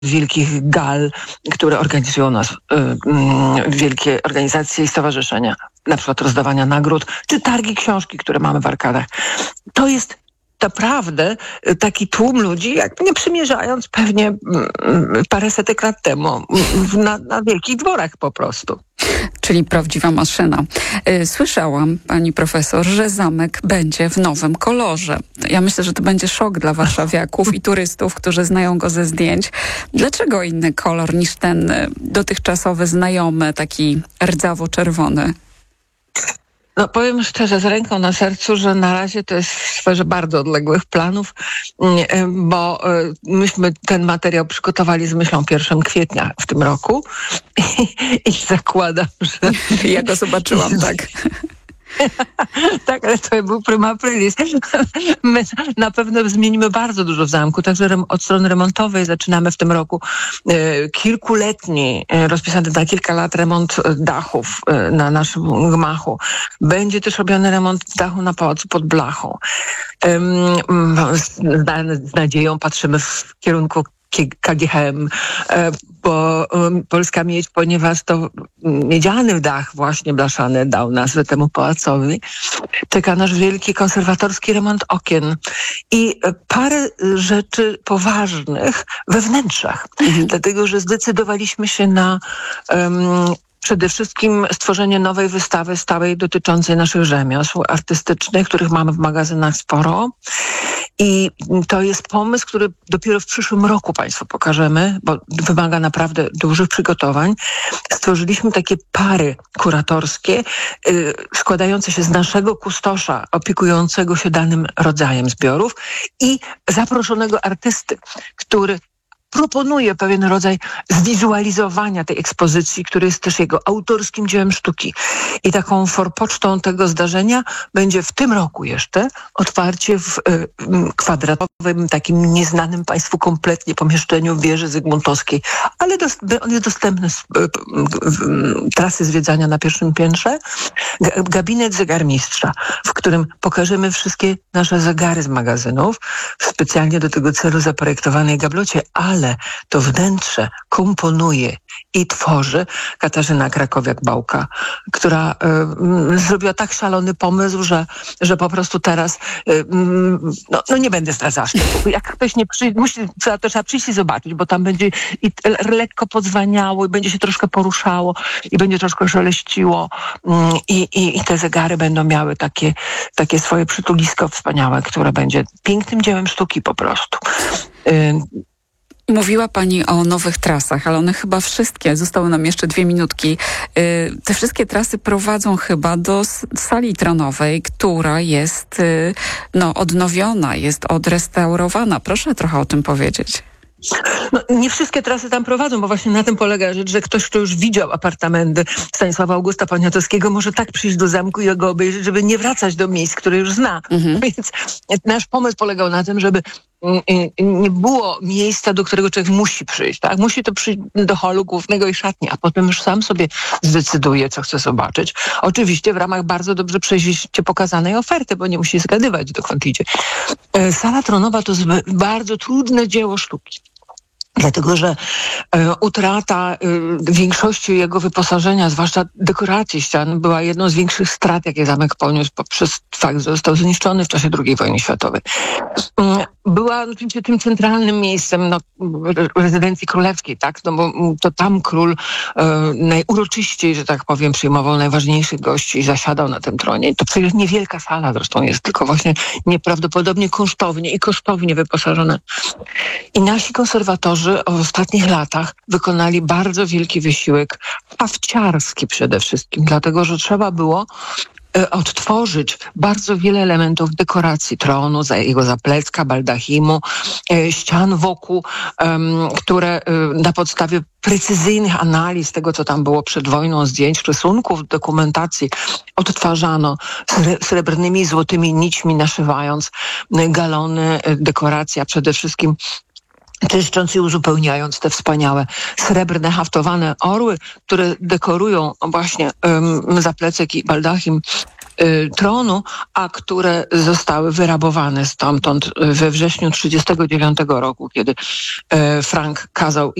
wielkich gal, które organizują nas wielkie organizacje i stowarzyszenia, na przykład rozdawania nagród, czy targi książki, które mamy w arkadach. To jest naprawdę taki tłum ludzi, jak nie przymierzając pewnie paręsetek lat temu na wielkich dworach po prostu. Czyli prawdziwa maszyna. Słyszałam, pani profesor, że zamek będzie w nowym kolorze. Ja myślę, że to będzie szok dla warszawiaków i turystów, którzy znają go ze zdjęć. Dlaczego inny kolor niż ten dotychczasowy, znajomy, taki rdzawo-czerwony? No powiem szczerze, z ręką na sercu, że na razie to jest w sferze bardzo odległych planów, bo myśmy ten materiał przygotowali z myślą 1 kwietnia w tym roku i zakładam, że... Ja go zobaczyłam, tak. Tak, ale to był prima aprilis. My na pewno zmienimy bardzo dużo w zamku, także od strony remontowej zaczynamy w tym roku kilkuletni, rozpisany na kilka lat remont dachów na naszym gmachu. Będzie też robiony remont dachu na Pałacu pod Blachą. Z nadzieją patrzymy w kierunku KGHM, bo Polska Miedź, ponieważ to miedziany dach właśnie blaszany dał nazwę temu pałacowi, czeka nasz wielki konserwatorski remont okien i parę rzeczy poważnych we wnętrzach, dlatego że zdecydowaliśmy się na przede wszystkim stworzenie nowej wystawy stałej dotyczącej naszych rzemiosł artystycznych, których mamy w magazynach sporo. I to jest pomysł, który dopiero w przyszłym roku Państwu pokażemy, bo wymaga naprawdę dużych przygotowań. Stworzyliśmy takie pary kuratorskie, składające się z naszego kustosza opiekującego się danym rodzajem zbiorów i zaproszonego artysty, który proponuje pewien rodzaj zwizualizowania tej ekspozycji, który jest też jego autorskim dziełem sztuki. I taką forpocztą tego zdarzenia będzie w tym roku jeszcze otwarcie w kwadratowym, takim nieznanym Państwu kompletnie pomieszczeniu wieży Zygmuntowskiej. Ale on jest dostępny z trasy zwiedzania na 1. piętrze. Gabinet zegarmistrza, w którym pokażemy wszystkie nasze zegary z magazynów w specjalnie do tego celu zaprojektowanej gablocie, ale to wnętrze komponuje i tworzy Katarzyna Krakowiak-Bałka, która zrobiła tak szalony pomysł, że po prostu teraz nie będę zdradzała szczegółów. Jak ktoś nie przyjdzie, to trzeba przyjść i zobaczyć, bo tam będzie i lekko podzwaniało i będzie się troszkę poruszało i będzie troszkę szeleściło i te zegary będą miały takie swoje przytulisko wspaniałe, które będzie pięknym dziełem sztuki po prostu. Mówiła pani o nowych trasach, ale one chyba wszystkie, zostały nam jeszcze 2 minutki, te wszystkie trasy prowadzą chyba do sali tronowej, która jest odnowiona, jest odrestaurowana. Proszę trochę o tym powiedzieć. Nie wszystkie trasy tam prowadzą, bo właśnie na tym polega rzecz, że ktoś, kto już widział apartamenty Stanisława Augusta Poniatowskiego, może tak przyjść do zamku i go obejrzeć, żeby nie wracać do miejsc, które już zna. Więc nasz pomysł polegał na tym, żeby nie było miejsca, do którego człowiek musi przyjść. Tak? Musi to przyjść do holu głównego i szatni, a potem już sam sobie zdecyduje, co chce zobaczyć. Oczywiście w ramach bardzo dobrze przejrzyście pokazanej oferty, bo nie musi zgadywać, dokąd idzie. Sala tronowa to jest bardzo trudne dzieło sztuki. Dlatego, że utrata większości jego wyposażenia, zwłaszcza dekoracji ścian, była jedną z większych strat, jakie zamek poniósł poprzez fakt, że został zniszczony w czasie II wojny światowej. Była oczywiście tym centralnym miejscem rezydencji królewskiej, tak? No bo to tam król najuroczyściej, że tak powiem, przyjmował najważniejszych gości i zasiadał na tym tronie. I to przecież niewielka sala zresztą jest, tylko właśnie nieprawdopodobnie kunsztownie i kosztownie wyposażona. I nasi konserwatorzy w ostatnich latach wykonali bardzo wielki wysiłek hafciarski przede wszystkim, dlatego że trzeba było odtworzyć bardzo wiele elementów dekoracji tronu, jego zaplecka, baldachimu, ścian wokół, które na podstawie precyzyjnych analiz tego, co tam było przed wojną, zdjęć, rysunków, dokumentacji, odtwarzano srebrnymi i złotymi nićmi, naszywając galony, dekoracja przede wszystkim czyszcząc i uzupełniając te wspaniałe srebrne, haftowane orły, które dekorują właśnie zaplecek i baldachim tronu, a które zostały wyrabowane stamtąd we wrześniu 1939 roku, kiedy Frank kazał